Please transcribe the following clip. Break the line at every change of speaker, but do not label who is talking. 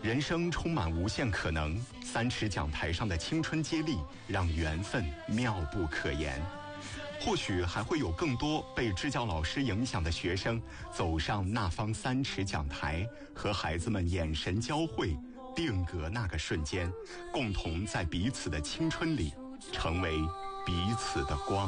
人生充满无限可能，三尺讲台上的青春接力让缘分妙不可言。或许还会有更多被支教老师影响的学生走上那方三尺讲台，和孩子们眼神交汇，定格那个瞬间，共同在彼此的青春里成为彼此的光。